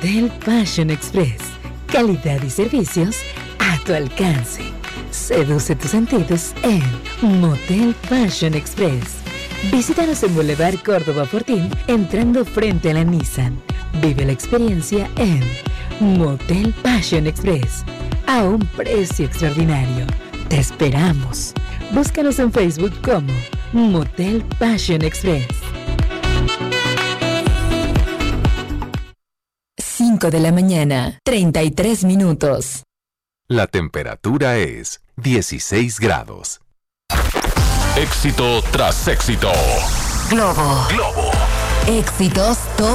Motel Passion Express. Calidad y servicios a tu alcance. Seduce tus sentidos en Motel Passion Express. Visítanos en Boulevard Córdoba Fortín, entrando frente a la Nissan. Vive la experiencia en Motel Passion Express, a un precio extraordinario. Te esperamos. Búscanos en Facebook como Motel Passion Express. 5 de la mañana, 33 minutos. La temperatura es 16 grados. Éxito tras éxito. Globo. Globo. Éxitos todos